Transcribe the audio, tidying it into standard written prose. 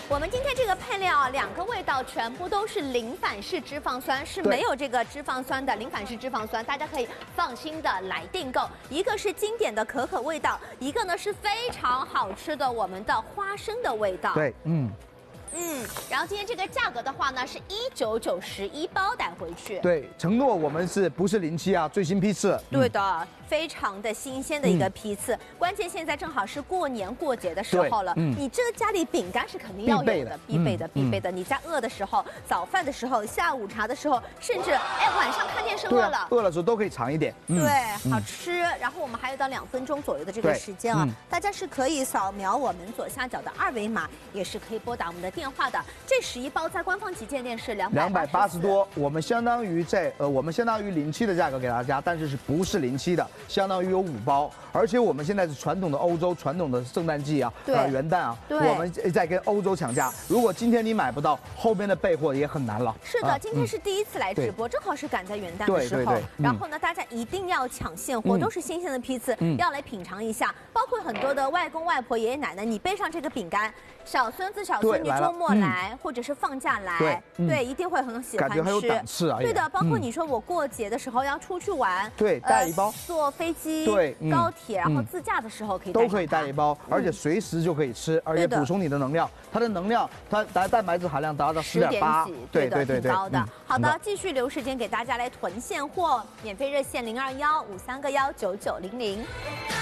我们今天这个配料啊，2个味道全部都是零反式脂肪酸，是没有这个脂肪酸的零反式脂肪酸，大家可以放心的来订购。一个是经典的可可味道，一个呢是非常好吃的我们的花生的味道。 对， 然后今天这个价格的话呢是1991包带回去。 对，承诺我们是不是临期啊？最新批次。 对的，非常的新鲜的一个批次。关键现在正好是过年过节的时候了，你这个家里饼干是肯定要有的，必备的。你在饿的时候、早饭的时候、下午茶的时候，甚至晚上看电视饿了， 饿了时候都可以尝一点。 对，好吃。然后我们还有到2分钟左右的这个时间啊，大家是可以扫描我们左下角的2维码，也是可以拨打我们的电话的。这11包在官方旗舰店是280 多，我们相当于临期的价格给大家，但是不是临期的，相当于有5包，而且我们现在是传统的欧洲传统的圣诞季啊，元旦啊，我们在跟欧洲抢价。如果今天你买不到，后边的备货也很难了。 是的，今天是第一次来直播，正好是赶在元旦的时候。然后呢，大家一定要抢现货，都是新鲜的批次，要来品尝一下。包括很多的外公外婆、爷爷奶奶，你背上这个饼干，小孙子小孙女周末来，或者是放假来，对，一定会很喜欢吃。 感觉很有档次啊。 对的，包括你说我过节的时候要出去玩， 对，带一包。 坐飞机、高铁，然后自驾的时候可以都可以带一包，而且随时就可以吃，而且补充你的能量。它的能量，它蛋白质含量达到10.8， 对，挺高的。好的，继续留时间给大家来囤现货，免费热线0215319900。